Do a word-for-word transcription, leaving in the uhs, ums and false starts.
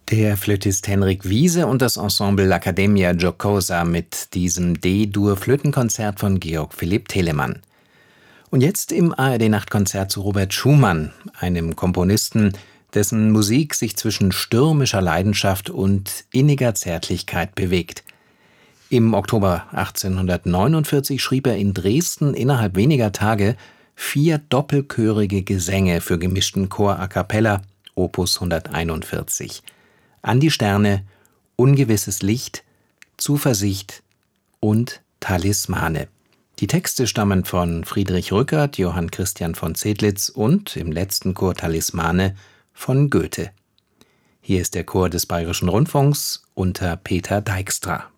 Der Flötist Henrik Wiese und das Ensemble L'Accademia Giocosa mit diesem D-Dur-Flötenkonzert von Georg Philipp Telemann. Und jetzt im A R D-Nachtkonzert zu Robert Schumann, einem Komponisten, dessen Musik sich zwischen stürmischer Leidenschaft und inniger Zärtlichkeit bewegt. Im Oktober achtzehnhundertneunundvierzig schrieb er in Dresden innerhalb weniger Tage vier doppelchörige Gesänge für gemischten Chor a cappella, Opus hunderteinundvierzig. An die Sterne, Ungewisses Licht, Zuversicht und Talismane. Die Texte stammen von Friedrich Rückert, Johann Christian von Zedlitz und im letzten Chor Talismane von Goethe. Hier ist der Chor des Bayerischen Rundfunks unter Peter Dijkstra.